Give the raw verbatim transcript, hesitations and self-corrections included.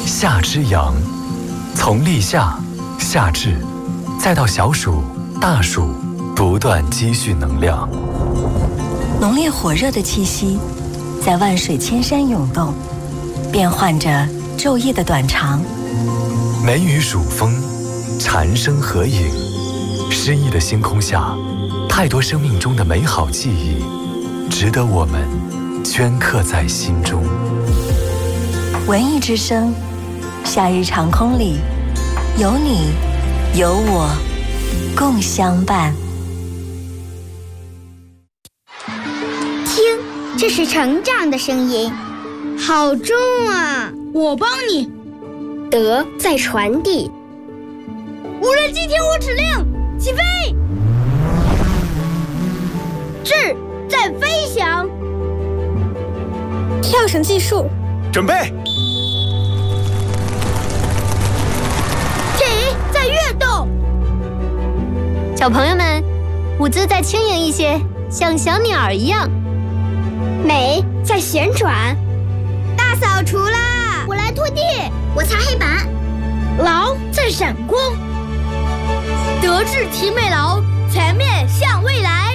夏之阳，从立夏、夏至，再到小暑、大暑，不断积蓄能量。 浓烈火热的气息，在万水千山涌动，变换着昼夜的短长。 梅雨暑风，蝉声合影，诗意的星空下，太多生命中的美好记忆，值得我们镌刻在心中。 文艺之声，夏日长空里，有你，有我，共相伴。 听，这是成长的声音，好重啊！ 我帮你。 德在传递。 无人机听我指令，起飞！ 志在飞翔。 跳绳技术， 准备。 体在跃动。 小朋友们，舞姿再轻盈一些，像小鸟一样。 美在旋转。大扫除啦！我来拖地，我擦黑板。 劳在闪光。德智体美劳，全面向未来。